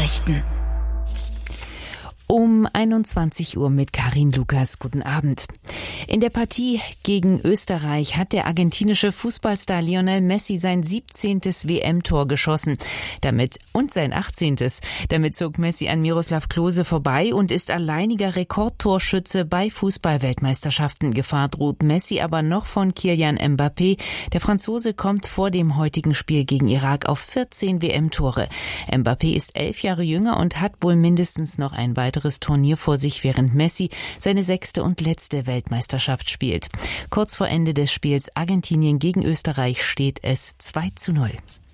Nachrichten. Um 21 Uhr mit Karin Lukas. Guten Abend. In der Partie gegen Österreich hat der argentinische Fußballstar Lionel Messi sein 17. WM-Tor geschossen. Und sein 18. Damit zog Messi an Miroslav Klose vorbei und ist alleiniger Rekordtorschütze bei Fußball-Weltmeisterschaften. Gefahr droht Messi aber noch von Kylian Mbappé. Der Franzose kommt vor dem heutigen Spiel gegen Irak auf 14 WM-Tore. Mbappé ist 11 Jahre jünger und hat wohl mindestens noch ein weiteres Turnier vor sich, während Messi seine 6. und letzte Weltmeisterschaft spielt. Kurz vor Ende des Spiels Argentinien gegen Österreich steht es 2:0.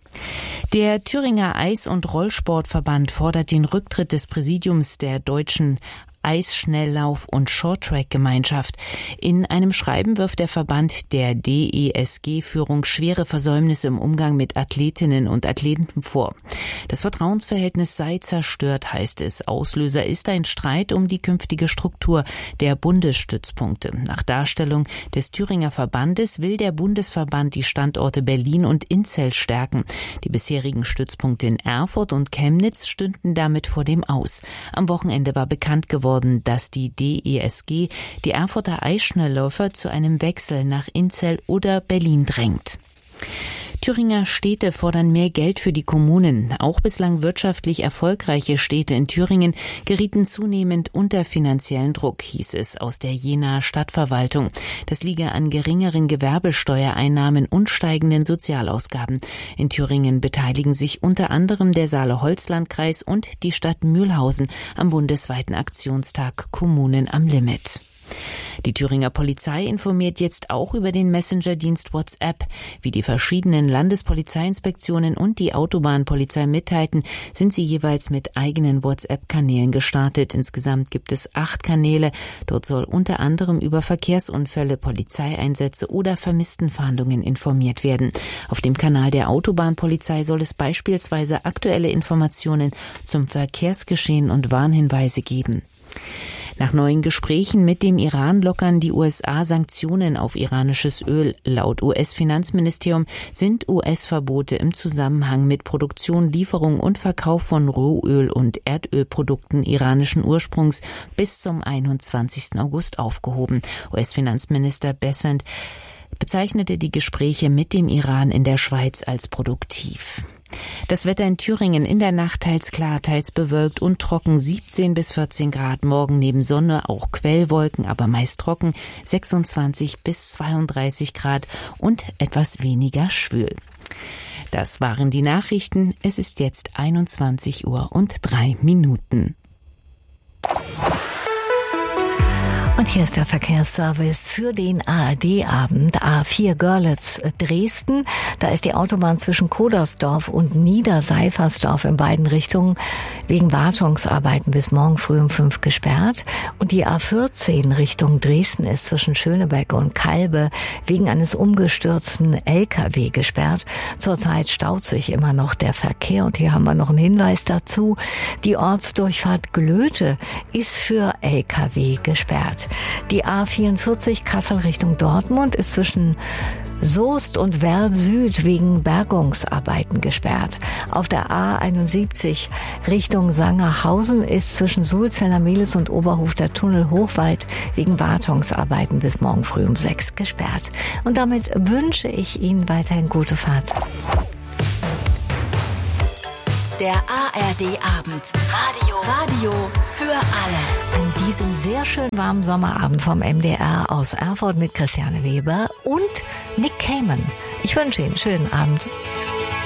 Der Thüringer Eis- und Rollsportverband fordert den Rücktritt des Präsidiums der deutschen Eisschnelllauf- und Shorttrack-Gemeinschaft. In einem Schreiben wirft der Verband der DESG-Führung schwere Versäumnisse im Umgang mit Athletinnen und Athleten vor. Das Vertrauensverhältnis sei zerstört, heißt es. Auslöser ist ein Streit um die künftige Struktur der Bundesstützpunkte. Nach Darstellung des Thüringer Verbandes will der Bundesverband die Standorte Berlin und Inzell stärken. Die bisherigen Stützpunkte in Erfurt und Chemnitz stünden damit vor dem Aus. Am Wochenende war bekannt geworden, dass die DESG die Erfurter Eisschnellläufer zu einem Wechsel nach Inzell oder Berlin drängt. Thüringer Städte fordern mehr Geld für die Kommunen. Auch bislang wirtschaftlich erfolgreiche Städte in Thüringen gerieten zunehmend unter finanziellen Druck, hieß es aus der Jenaer Stadtverwaltung. Das liege an geringeren Gewerbesteuereinnahmen und steigenden Sozialausgaben. In Thüringen beteiligen sich unter anderem der Saale-Holzland-Kreis und die Stadt Mülhausen am bundesweiten Aktionstag Kommunen am Limit. Die Thüringer Polizei informiert jetzt auch über den Messenger-Dienst WhatsApp. Wie die verschiedenen Landespolizeiinspektionen und die Autobahnpolizei mitteilten, sind sie jeweils mit eigenen WhatsApp-Kanälen gestartet. Insgesamt gibt es 8 Kanäle. Dort soll unter anderem über Verkehrsunfälle, Polizeieinsätze oder Vermisstenfahndungen informiert werden. Auf dem Kanal der Autobahnpolizei soll es beispielsweise aktuelle Informationen zum Verkehrsgeschehen und Warnhinweise geben. Nach neuen Gesprächen mit dem Iran lockern die USA Sanktionen auf iranisches Öl. Laut US-Finanzministerium sind US-Verbote im Zusammenhang mit Produktion, Lieferung und Verkauf von Rohöl und Erdölprodukten iranischen Ursprungs bis zum 21. August aufgehoben. US-Finanzminister Bessent bezeichnete die Gespräche mit dem Iran in der Schweiz als produktiv. Das Wetter in Thüringen in der Nacht teils klar, teils bewölkt und trocken, 17 bis 14 Grad. Morgen neben Sonne auch Quellwolken, aber meist trocken, 26 bis 32 Grad und etwas weniger schwül. Das waren die Nachrichten. Es ist jetzt 21 Uhr und 3 Minuten. Und hier ist der Verkehrsservice für den ARD-Abend. A4 Görlitz Dresden. Da ist die Autobahn zwischen Kodersdorf und Niederseifersdorf in beiden Richtungen wegen Wartungsarbeiten bis morgen früh um 5 gesperrt. Und die A14 Richtung Dresden ist zwischen Schönebeck und Kalbe wegen eines umgestürzten LKW gesperrt. Zurzeit staut sich immer noch der Verkehr. Und hier haben wir noch einen Hinweis dazu. Die Ortsdurchfahrt Glöte ist für LKW gesperrt. Die A44 Kassel Richtung Dortmund ist zwischen Soest und Werl Süd wegen Bergungsarbeiten gesperrt. Auf der A71 Richtung Sangerhausen ist zwischen Sulzeller Mehlis und Oberhof der Tunnel Hochwald wegen Wartungsarbeiten bis morgen früh um 6 gesperrt. Und damit wünsche ich Ihnen weiterhin gute Fahrt. Der ARD-Abend. Radio für alle. An diesem sehr schön warmen Sommerabend vom MDR aus Erfurt mit Christiane Weber und Nick Kamen. Ich wünsche Ihnen einen schönen Abend.